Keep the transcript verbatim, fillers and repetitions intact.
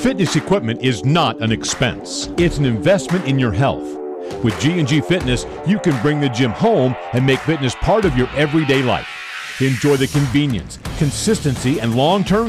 Fitness equipment is not an expense. It's an investment in your health. With G and G Fitness, you can bring the gym home and make fitness part of your everyday life. Enjoy the convenience, consistency, and long-term